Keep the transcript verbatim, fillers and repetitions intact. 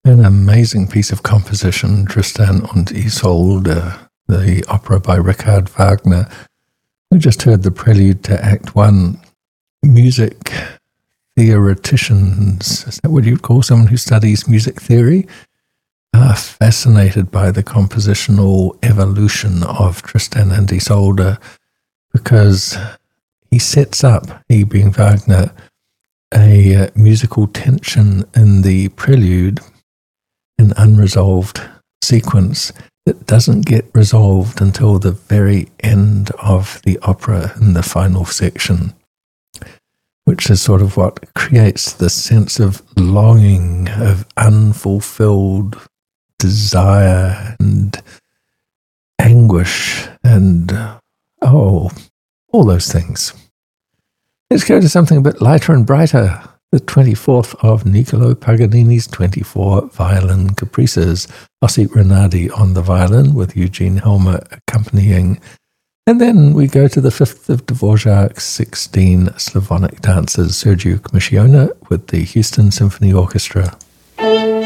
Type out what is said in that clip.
An amazing piece of composition, Tristan und Isolde, the opera by Richard Wagner. We just heard the prelude to Act One. Music theoreticians, is that what you'd call someone who studies music theory? Are fascinated by the compositional evolution of Tristan and Isolde, because he sets up, he being Wagner, a uh, musical tension in the prelude, an unresolved sequence that doesn't get resolved until the very end of the opera in the final section, which is sort of what creates the sense of longing, of unfulfilled desire and anguish and, oh, all those things. Let's go to something a bit lighter and brighter. The twenty-fourth of Niccolo Paganini's twenty-four Violin Caprices. Ossi Renardi on the violin with Eugene Helmer accompanying. And then we go to the fifth of Dvorak's sixteen Slavonic dances, Sergiu Commissiona with the Houston Symphony Orchestra.